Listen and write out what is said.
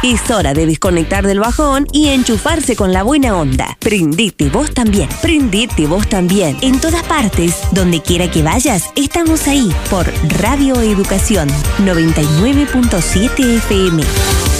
Es hora de desconectar del bajón y enchufarse con la buena onda. Prendete vos también. Prendete vos también. En todas partes, donde quiera que vayas, estamos ahí por Radio Educación 99.7 FM.